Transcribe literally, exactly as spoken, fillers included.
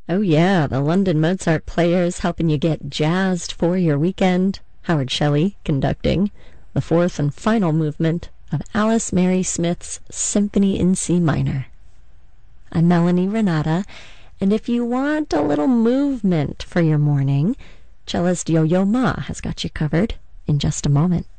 Oh yeah, the London Mozart Players helping you get jazzed for your weekend. Howard Shelley conducting the fourth and final movement of Alice Mary Smith's Symphony in C minor. I'm Melanie Renata, and if you want a little movement for your morning, cellist Yo-Yo Ma has got you covered in just a moment.